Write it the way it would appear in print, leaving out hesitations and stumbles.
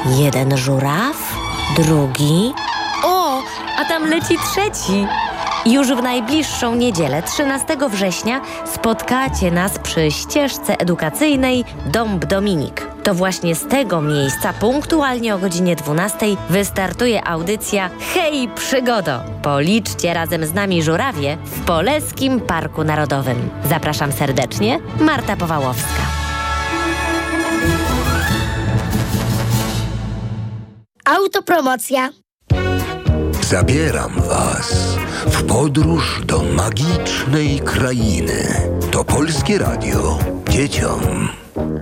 Jeden żuraw, drugi. O, a tam leci trzeci. Już w najbliższą niedzielę, 13 września, spotkacie nas przy ścieżce edukacyjnej Dąb Dominik. To właśnie z tego miejsca punktualnie o godzinie 12 wystartuje audycja Hej Przygodo! Policzcie razem z nami żurawie w Poleskim Parku Narodowym. Zapraszam serdecznie, Marta Powałowska. Autopromocja. Zabieram was w podróż do magicznej krainy. To Polskie Radio dzieciom.